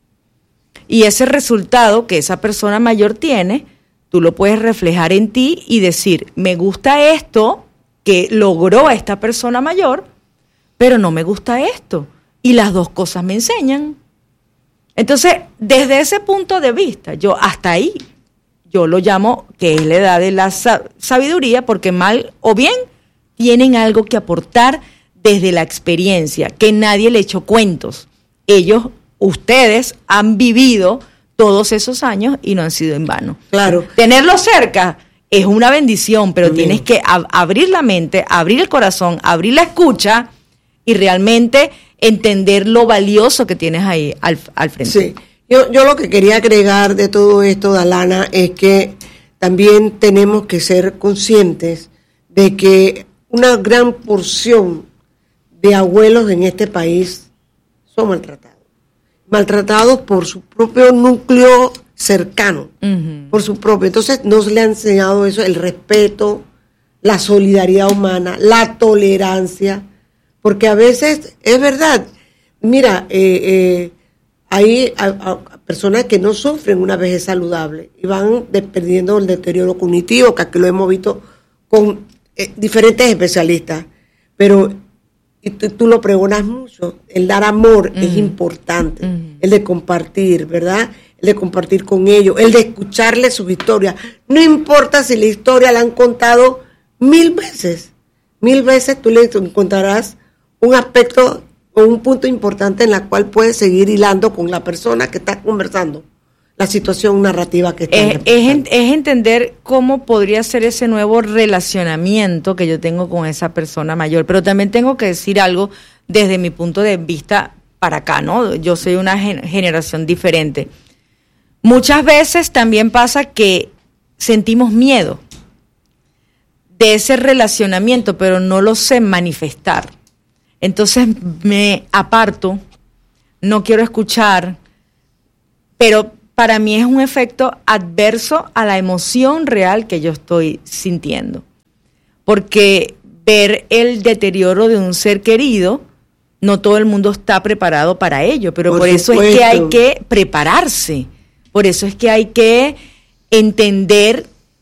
Y ese resultado que esa persona mayor tiene, tú lo puedes reflejar en ti y decir, me gusta esto que logró esta persona mayor, pero no me gusta esto. Y las dos cosas me enseñan. Entonces, desde ese punto de vista, yo hasta ahí, yo lo llamo que es la edad de la sabiduría, porque mal o bien tienen algo que aportar desde la experiencia, que nadie le echó cuentos. Ellos, ustedes, han vivido todos esos años y no han sido en vano. Claro. Tenerlo cerca es una bendición, pero También tienes que ab- abrir la mente, abrir el corazón, abrir la escucha y realmente entender lo valioso que tienes ahí al, al frente. Sí. Yo, yo lo que quería agregar de todo esto, Dalana, es que también tenemos que ser conscientes de que una gran porción de abuelos en este país son maltratados. Maltratados por su propio núcleo cercano, uh-huh. por su propio. Entonces no se le ha enseñado eso, el respeto, la solidaridad humana, la tolerancia, porque a veces, es verdad, mira, eh, eh, hay a, a personas que no sufren una vejez saludable y van perdiendo el deterioro cognitivo, que aquí lo hemos visto con eh, diferentes especialistas, pero y tú, tú lo pregonas mucho, el dar amor uh-huh. es importante, uh-huh. el de compartir, ¿verdad? El de compartir con ellos, el de escucharles sus historias. No importa si la historia la han contado mil veces, mil veces tú le encontrarás un aspecto o un punto importante en la cual puedes seguir hilando con la persona que está conversando la situación narrativa que está. Es, es, es entender cómo podría ser ese nuevo relacionamiento que yo tengo con esa persona mayor, pero también tengo que decir algo desde mi punto de vista para acá, ¿no? Yo soy una gen- generación diferente. Muchas veces también pasa que sentimos miedo de ese relacionamiento, pero no lo sé manifestar. Entonces me aparto, no quiero escuchar, pero para mí es un efecto adverso a la emoción real que yo estoy sintiendo. Porque ver el deterioro de un ser querido, no todo el mundo está preparado para ello, pero por, por eso es que hay que prepararse, por eso es que hay que entender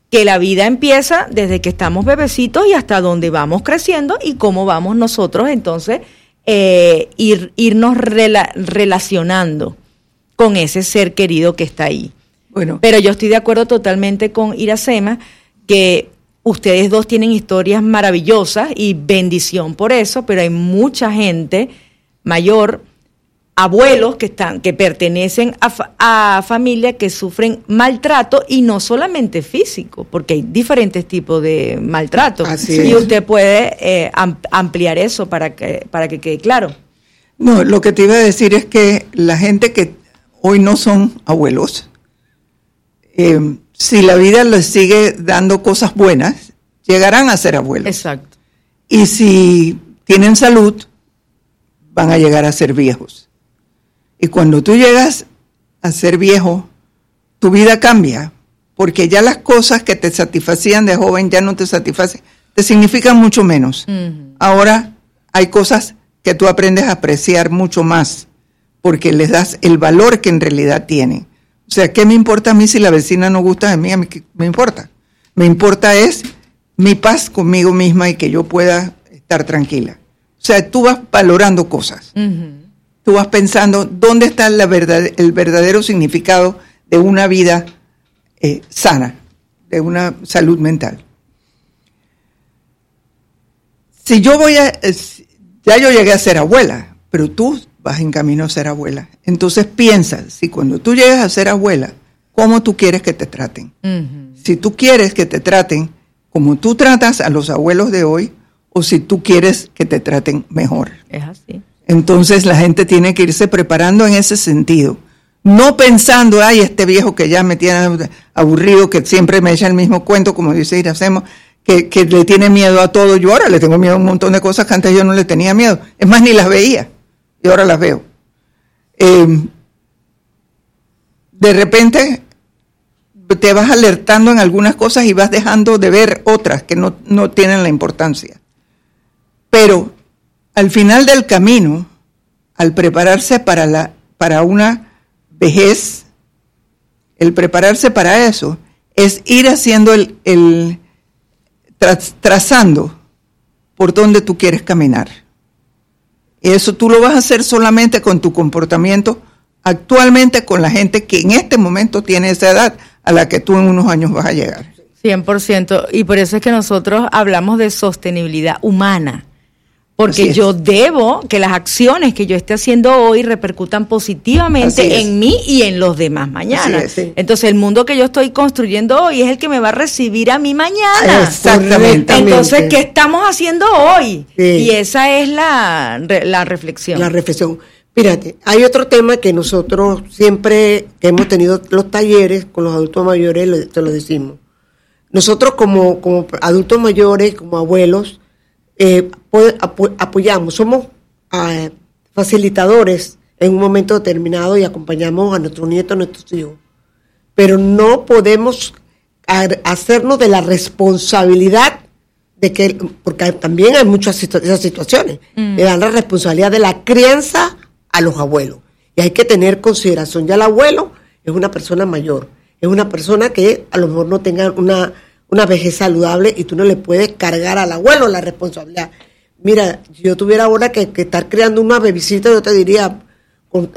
que la vida empieza desde que estamos bebecitos y hasta donde vamos creciendo y cómo vamos nosotros entonces eh, ir, irnos rela, relacionando con ese ser querido que está ahí. Bueno. Pero yo estoy de acuerdo totalmente con Iracema que ustedes dos tienen historias maravillosas y bendición por eso, pero hay mucha gente mayor, abuelos que están, que pertenecen a, fa- a familias que sufren maltrato y no solamente físico, porque hay diferentes tipos de maltrato. Así y es. usted puede eh, am- ampliar eso para que, para que quede claro. No, lo que te iba a decir es que la gente que hoy no son abuelos, eh, si la vida les sigue dando cosas buenas, llegarán a ser abuelos. Exacto. Y si tienen salud, van a llegar a ser viejos. Y cuando tú llegas a ser viejo, tu vida cambia, porque ya las cosas que te satisfacían de joven ya no te satisfacen, te significan mucho menos. Uh-huh. Ahora hay cosas que tú aprendes a apreciar mucho más, porque les das el valor que en realidad tienen. O sea, ¿qué me importa a mí si la vecina no gusta de mí? A mí ¿qué me importa? Me importa es mi paz conmigo misma y que yo pueda estar tranquila. O sea, tú vas valorando cosas. Uh-huh. Tú vas pensando dónde está la verdad, el verdadero significado de una vida eh, sana, de una salud mental. Si yo voy a, eh, ya yo llegué a ser abuela, pero tú vas en camino a ser abuela. Entonces piensa, si cuando tú llegas a ser abuela, ¿cómo tú quieres que te traten? Uh-huh. Si tú quieres que te traten como tú tratas a los abuelos de hoy, o si tú quieres que te traten mejor. Es así. Entonces la gente tiene que irse preparando en ese sentido. No pensando, ay, este viejo que ya me tiene aburrido, que siempre me echa el mismo cuento, como dice Iracema, que, que le tiene miedo a todo. Yo ahora le tengo miedo a un montón de cosas que antes yo no le tenía miedo. Es más, ni las veía. Y ahora las veo. Eh, de repente te vas alertando en algunas cosas y vas dejando de ver otras que no, no tienen la importancia. Pero al final del camino, al prepararse para, la, para una vejez, el prepararse para eso es ir haciendo el, el tra, trazando por donde tú quieres caminar. Eso tú lo vas a hacer solamente con tu comportamiento actualmente con la gente que en este momento tiene esa edad a la que tú en unos años vas a llegar. cien por ciento. Y por eso es que nosotros hablamos de sostenibilidad humana. Porque yo debo que las acciones que yo esté haciendo hoy repercutan positivamente en mí y en los demás mañana. Es, sí. Entonces el mundo que yo estoy construyendo hoy es el que me va a recibir a mí mañana. Exactamente. Entonces, ¿qué estamos haciendo hoy? Sí. Y esa es la, la reflexión. La reflexión. Fíjate, hay otro tema que nosotros siempre que hemos tenido los talleres con los adultos mayores, lo, te lo decimos. Nosotros como, como adultos mayores, como abuelos, eh, apo, apoyamos, somos eh, facilitadores en un momento determinado y acompañamos a nuestros nietos, a nuestros hijos. Pero no podemos hacernos de la responsabilidad de que, porque también hay muchas situ- esas situaciones, mm. le dan la responsabilidad de la crianza a los abuelos. Y hay que tener consideración. Ya el abuelo es una persona mayor, es una persona que a lo mejor no tenga una, una vejez saludable y tú no le puedes cargar al abuelo la responsabilidad. Mira, si yo tuviera ahora que, que estar creando una bebisita, yo te diría, con,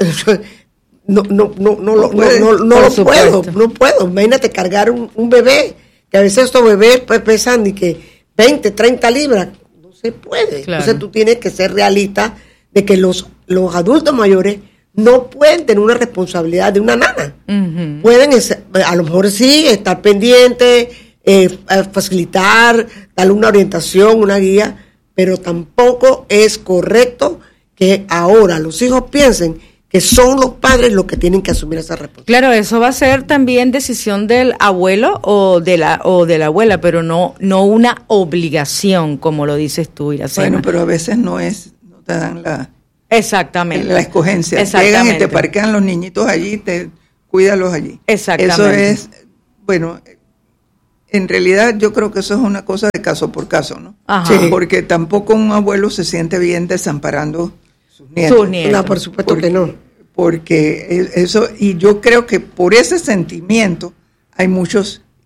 no, no, no, no, no, no, no, no lo puedo, no puedo. Imagínate cargar un, un bebé, que a veces estos bebés pesan ni que veinte, treinta libras, no se puede. Claro. Entonces tú tienes que ser realista de que los, los adultos mayores no pueden tener una responsabilidad de una nana. Uh-huh. Pueden, a lo mejor sí, estar pendientes, eh, facilitar, darle una orientación, una guía, pero tampoco es correcto que ahora los hijos piensen que son los padres los que tienen que asumir esa responsabilidad. Claro, eso va a ser también decisión del abuelo o de la o de la abuela, pero no no una obligación, como lo dices tú, Iracema. Bueno, pero a veces no es, no te dan la exactamente la escogencia. Exactamente. Llegan y te parquean los niñitos allí, te cuídalos allí. Exactamente. Eso es, bueno, en realidad yo creo que eso es una cosa de caso por caso, ¿no? Ajá. Sí, porque tampoco un abuelo se siente bien desamparando sus nietos. Sus nietos. No, por supuesto porque, que no. Porque eso, y yo creo que por ese sentimiento hay muchos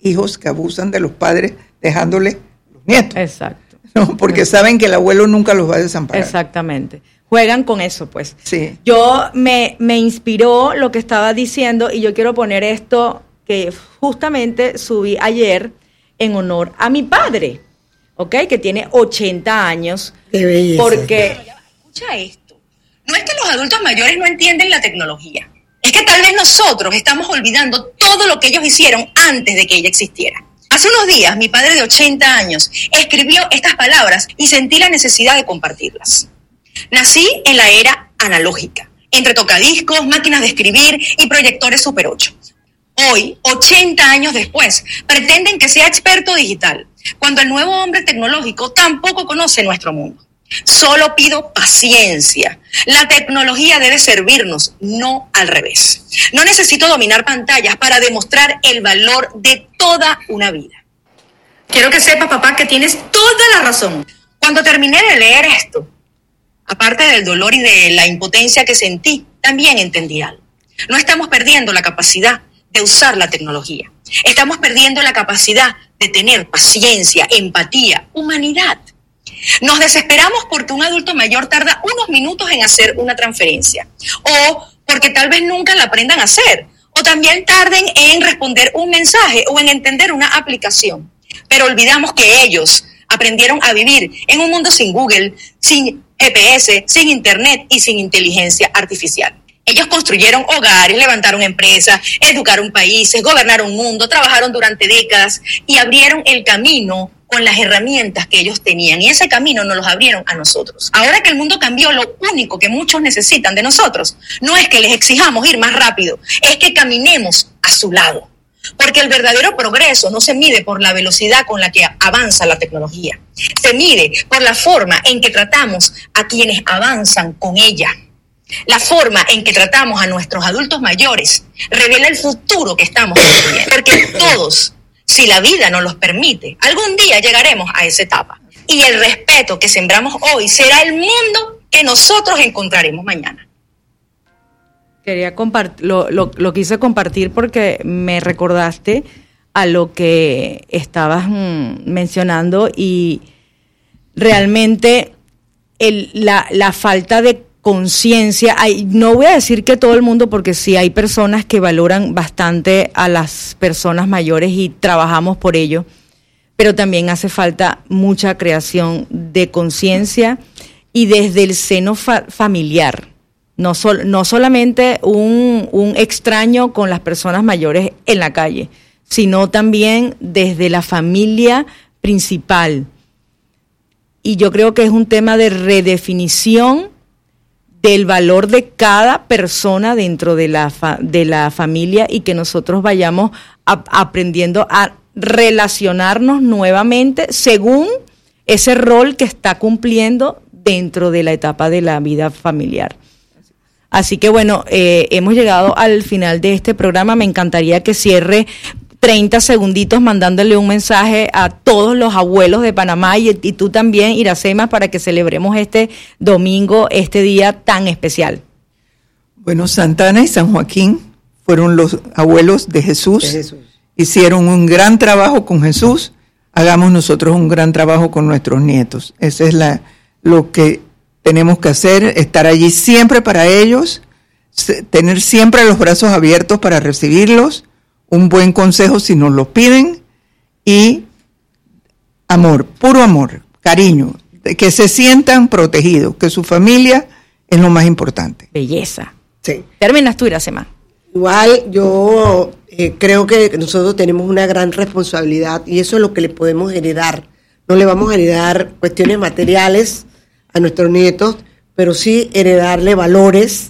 hijos que abusan de los padres dejándoles los nietos. Exacto. ¿No? Porque Exacto. saben que el abuelo nunca los va a desamparar. Exactamente. Juegan con eso, pues. Sí. Yo me, me inspiró lo que estaba diciendo y yo quiero poner esto que justamente subí ayer en honor a mi padre, ¿ok? Que tiene ochenta años. Qué belleza. Porque... Escucha esto. No es que los adultos mayores no entienden la tecnología. Es que tal vez nosotros estamos olvidando todo lo que ellos hicieron antes de que ella existiera. Hace unos días, mi padre de ochenta años escribió estas palabras y sentí la necesidad de compartirlas. Nací en la era analógica, entre tocadiscos, máquinas de escribir y proyectores Super ocho. Hoy, ochenta años después, pretenden que sea experto digital, cuando el nuevo hombre tecnológico tampoco conoce nuestro mundo. Solo pido paciencia. La tecnología debe servirnos, no al revés. No necesito dominar pantallas para demostrar el valor de toda una vida. Quiero que sepas, papá, que tienes toda la razón. Cuando terminé de leer esto, aparte del dolor y de la impotencia que sentí, también entendí algo. No estamos perdiendo la capacidad de usar la tecnología. Estamos perdiendo la capacidad de tener paciencia, empatía, humanidad. Nos desesperamos porque un adulto mayor tarda unos minutos en hacer una transferencia, o porque tal vez nunca la aprendan a hacer, o también tarden en responder un mensaje o en entender una aplicación. Pero olvidamos que ellos aprendieron a vivir en un mundo sin Google, sin G P S, sin Internet y sin inteligencia artificial. Ellos construyeron hogares, levantaron empresas, educaron países, gobernaron un mundo, trabajaron durante décadas y abrieron el camino con las herramientas que ellos tenían, y ese camino nos los abrieron a nosotros. Ahora que el mundo cambió, lo único que muchos necesitan de nosotros no es que les exijamos ir más rápido, es que caminemos a su lado. Porque el verdadero progreso no se mide por la velocidad con la que avanza la tecnología, se mide por la forma en que tratamos a quienes avanzan con ella. La forma en que tratamos a nuestros adultos mayores revela el futuro que estamos construyendo, porque todos, si la vida nos los permite, algún día llegaremos a esa etapa. Y el respeto que sembramos hoy será el mundo que nosotros encontraremos mañana. Quería compartir, lo, lo, lo quise compartir porque me recordaste a lo que estabas mm, mencionando y realmente el, la, la falta de conciencia, no voy a decir que todo el mundo, porque sí hay personas que valoran bastante a las personas mayores y trabajamos por ello, pero también hace falta mucha creación de conciencia y desde el seno fa- familiar, no, sol, no solamente un, un extraño con las personas mayores en la calle, sino también desde la familia principal. Y yo creo que es un tema de redefinición del valor de cada persona dentro de la fa- de la familia y que nosotros vayamos a- aprendiendo a relacionarnos nuevamente según ese rol que está cumpliendo dentro de la etapa de la vida familiar. Así que bueno, eh, hemos llegado al final de este programa. Me encantaría que cierre treinta segunditos mandándole un mensaje a todos los abuelos de Panamá y, y tú también, Iracema, para que celebremos este domingo, este día tan especial. Bueno, Santa Ana y San Joaquín fueron los abuelos de Jesús. De Jesús. Hicieron un gran trabajo con Jesús. Hagamos nosotros un gran trabajo con nuestros nietos. Ese es la, lo que tenemos que hacer, estar allí siempre para ellos, se, tener siempre los brazos abiertos para recibirlos, un buen consejo si nos lo piden y amor, puro amor, cariño, que se sientan protegidos, que su familia es lo más importante. Belleza. Sí. Terminas tú, Iracema. Igual yo eh, creo que nosotros tenemos una gran responsabilidad y eso es lo que le podemos heredar. No le vamos a heredar cuestiones materiales a nuestros nietos, pero sí heredarle valores,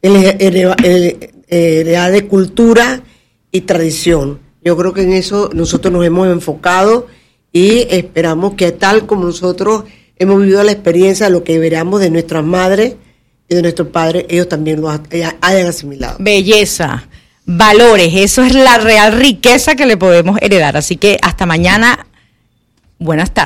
heredar de cultura y tradición. Yo creo que en eso nosotros nos hemos enfocado y esperamos que tal como nosotros hemos vivido la experiencia de lo que veremos de nuestras madres y de nuestros padres, ellos también lo hayan asimilado. Belleza, valores, eso es la real riqueza que le podemos heredar. Así que hasta mañana, buenas tardes.